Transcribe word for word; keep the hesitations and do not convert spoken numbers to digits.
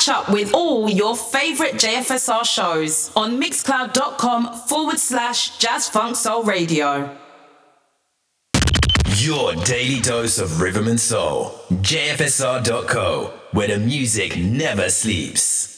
catch up with all your favorite J F S R shows on mixcloud.com forward slash Jazz Funk Soul Radio. Your daily dose of rhythm and soul. J F S R dot co, where the music never sleeps.